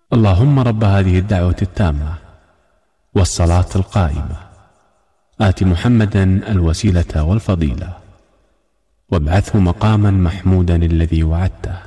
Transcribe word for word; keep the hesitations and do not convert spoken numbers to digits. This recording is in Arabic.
اللهم رب هذه الدعوة التامة والصلاة القائمة آت محمدا الوسيلة والفضيلة وابعثه مقاما محمودا الذي وعدته.